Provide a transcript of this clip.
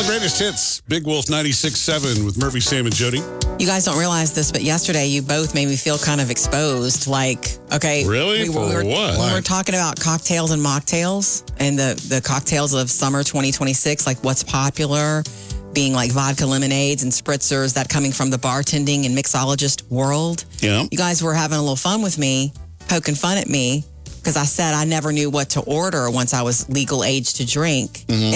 the greatest hits. Big Wolf 96.7 with Murphy, Sam, and Jody. You guys don't realize this, but yesterday you both made me feel kind of exposed. Like, okay. Really? For what? We were talking about cocktails and mocktails and the cocktails of summer 2026, like what's popular, being like vodka lemonades and spritzers, that coming from the bartending and mixologist world. Yeah. You guys were having a little fun with me, poking fun at me, because I said I never knew what to order once I was legal age to drink.